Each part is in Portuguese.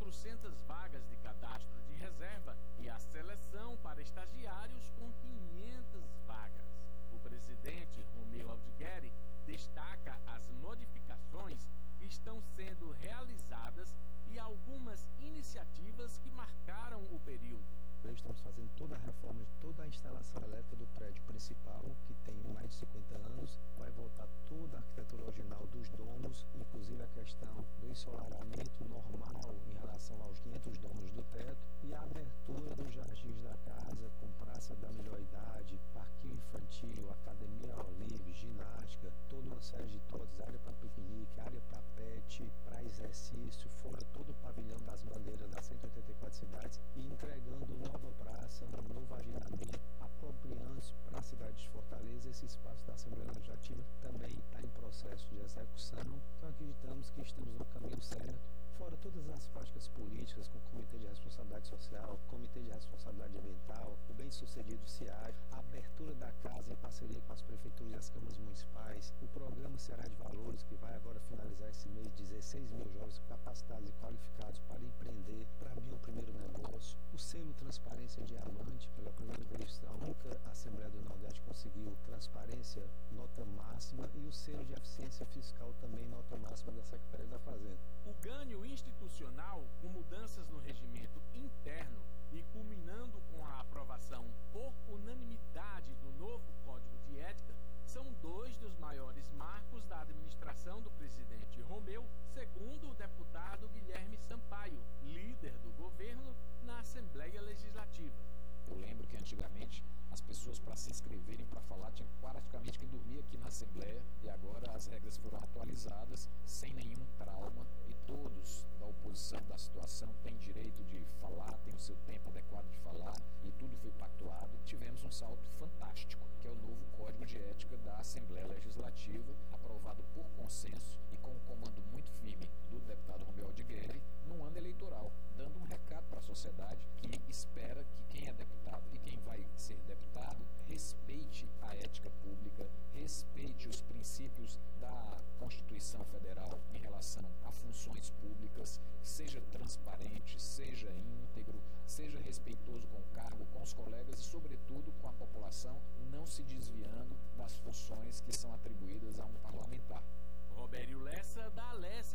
400 vagas de cadastro de reserva e a seleção para estagiários com 500 vagas. O presidente Romeu Aldigueri destaca as modificações que estão sendo realizadas e algumas iniciativas que marcaram o período. Estamos fazendo toda a reforma de toda a instalação elétrica do prédio principal, que tem mais de 50 anos. Vai voltar toda a arquitetura original dos domos, inclusive a questão do ensolaramento normal em relação aos 500 domos do teto e a abertura dos jardins da casa com praça da melhor idade, parquinho infantil, academia ao livre, ginástica, toda uma série de todas, área para piquenique, área para pet, para exercício, fora todo o pavilhão das bandeiras das 184 cidades e entregando nova praça, um novo agendamento, apropriando-se para a cidade de Fortaleza. Esse espaço da Assembleia Legislativa também está em processo de execução, então acreditamos que estamos no caminho certo. Fora todas as práticas políticas, com o Comitê de Responsabilidade Social, Comitê de Responsabilidade Ambiental, o bem-sucedido CIAI, a abertura da casa em parceria com as prefeituras e as câmaras municipais, o programa Ceará de Valores, que vai agora finalizar esse mês, 16 mil jovens capacitados e qualificados para empreender, para abrir um primeiro negócio, o selo Transparência Diamante, pela primeira vez a única Assembleia do Nordeste conseguiu transparência, nota máxima, e o selo de eficiência fiscal também, nota máxima da Secretaria da Fazenda. O ganho institucional, com mudanças no regimento interno e culminando com a aprovação por unanimidade do novo Código de Ética, são dois dos maiores marcos da administração do presidente Romeu, segundo o deputado Guilherme Sampaio, líder do governo na Assembleia Legislativa. Eu lembro que antigamente as pessoas, para se inscreverem para falar, tinham praticamente que dormir aqui na Assembleia, e agora as regras foram atualizadas sem nenhum trauma e todos da oposição da situação têm direito de falar, têm o seu tempo adequado de falar e tudo foi pactuado. Tivemos um salto fantástico, que é o novo Código de Ética da Assembleia Legislativa, aprovado por consenso e com um comando muito firme do deputado Romeu Aldigueri, num ano eleitoral, dando um recado para a sociedade que espera que quem é deputado e quem vai ser deputado respeite a ética pública, respeite os princípios da Constituição Federal em relação a funções públicas, seja transparente, seja íntegro, seja respeitoso com o cargo, com os colegas e, sobretudo, com a população, não se desviando das funções que são atribuídas a um parlamentar. Robério Lessa, da Alesse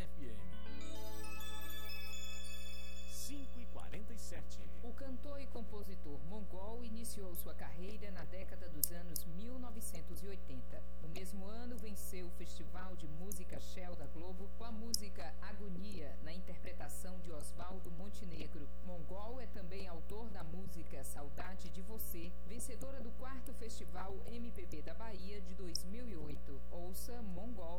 FM. 5h47. O cantor e compositor mongol iniciou sua carreira na década dos anos 1980. No mesmo ano, venceu o Festival de Música Shell da Globo com a música Agonia, na interpretação de Oswaldo Montenegro. Mongol é também autor da música Saudade de Você, vencedora do 4º Festival MPB da Bahia de 2008. Ouça Mongol